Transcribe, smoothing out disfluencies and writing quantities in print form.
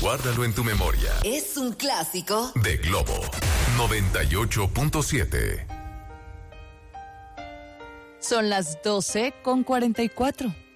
Guárdalo en tu memoria. Es un clásico de Globo 98.7. Son las 12:44.